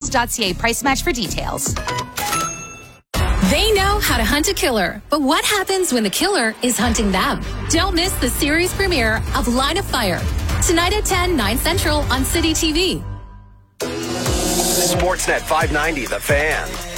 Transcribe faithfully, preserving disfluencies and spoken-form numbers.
golf dot c a price match for details. They know how to hunt a killer, but what happens when the killer is hunting them? Don't miss the series premiere of Line of Fire. Tonight at ten, nine Central on City T V. Sportsnet five ninety, The Fan.